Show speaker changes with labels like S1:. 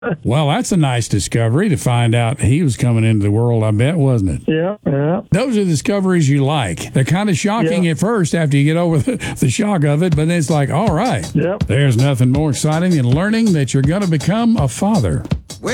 S1: Well, that's a nice discovery to find out he was coming into the world, I bet, wasn't it?
S2: Yeah, yeah.
S1: Those are discoveries you like. They're kind of shocking at first after you get over the shock of it, but then it's like, all right,
S2: Yep.
S1: there's nothing more exciting than learning that you're going to become a father.